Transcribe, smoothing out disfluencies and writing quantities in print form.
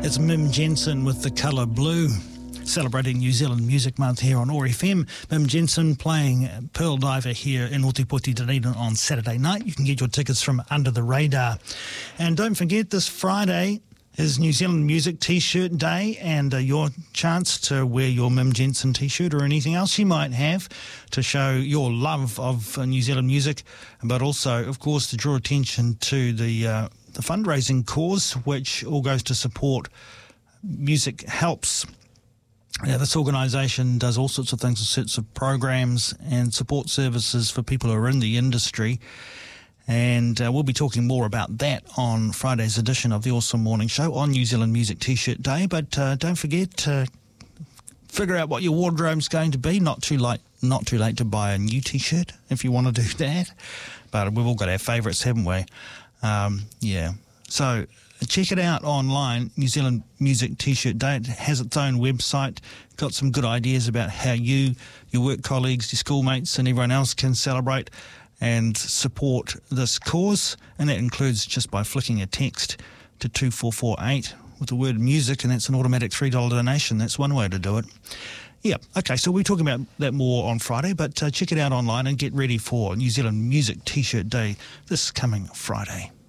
It's Mim Jensen with The Colour Blue, celebrating New Zealand Music Month here on OAR FM. Mim Jensen playing Pearl Diver here in Ōtepoti, Dunedin on Saturday night. You can get your tickets from Under the Radar. And don't forget, this Friday is New Zealand Music T-shirt Day, and your chance to wear your Mim Jensen T-shirt or anything else you might have to show your love of New Zealand music, but also, of course, to draw attention to the fundraising cause, which all goes to support Music Helps. This organisation does all sorts of things, all sorts of programs and support services for people who are in the industry. And we'll be talking more about that on Friday's edition of the Awesome Morning Show on New Zealand Music T-shirt Day. But don't forget to figure out what your wardrobe's going to be. Not too late to buy a new T-shirt if you want to do that. But we've all got our favourites, haven't we? So check it out online, New Zealand Music T-shirt Day. It has its own website, got some good ideas about how you, your work colleagues, your schoolmates and everyone else can celebrate and support this cause. And that includes just by flicking a text to 2448 with the word music, and that's an automatic $3 donation. That's one way to do it. Yeah, okay, so we're talking about that more on Friday, but check it out online and get ready for New Zealand Music T-shirt Day this coming Friday.